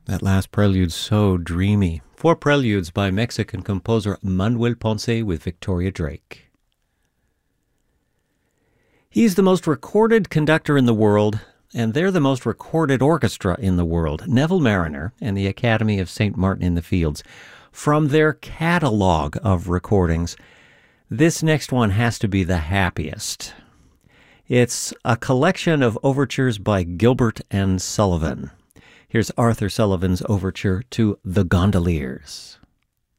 That last prelude, so dreamy. Four preludes by Mexican composer Manuel Ponce with Victoria Drake. He's the most recorded conductor in the world, and they're the most recorded orchestra in the world, Neville Marriner and the Academy of St. Martin-in-the-Fields. From their catalog of recordings, this next one has to be the happiest. It's a collection of overtures by Gilbert and Sullivan. Here's Arthur Sullivan's overture to The Gondoliers.